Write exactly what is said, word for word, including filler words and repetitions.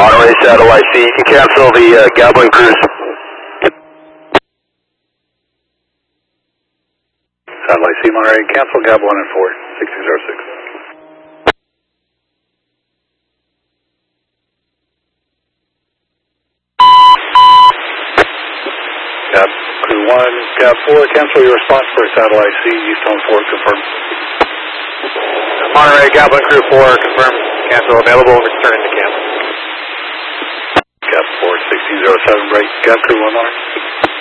Monterey Satellite C, you can cancel the uh, Goblin cruise. Satellite C, Monterey, cancel Goblin and four, six two zero six. Gab Crew one, Gab four, cancel your response for Satellite C, Eastone four, confirm. Monterey, Goblin Crew four, confirm, cancel, available, return into camp. Gab four, sixteen zero seven, break, Gab Crew one, Monterey.